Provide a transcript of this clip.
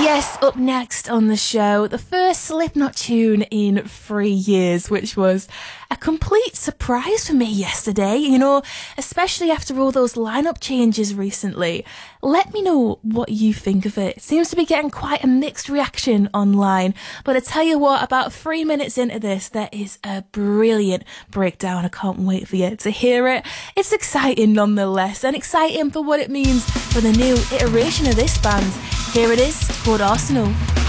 Yes, up next on the show, the first Slipknot tune in 3 years, which was a complete surprise for me yesterday, especially after all those lineup changes recently. Let me know what you think of it. It seems to be getting quite a mixed reaction online, but I tell you what, about 3 minutes into this, there is a brilliant breakdown. I can't wait for you to hear it. It's exciting nonetheless, and exciting for what it means for the new iteration of this band. Here it is, called Arsenal.